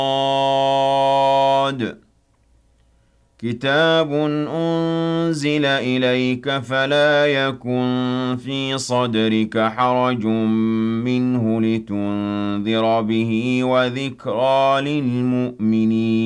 كِتَابٌ أُنزِلَ إِلَيْكَ فَلَا يَكُن فِي صَدْرِكَ حَرَجٌ مِّنْهُ لِتُنذِرَ بِهِ وَذِكْرَىٰ لِلْمُؤْمِنِينَ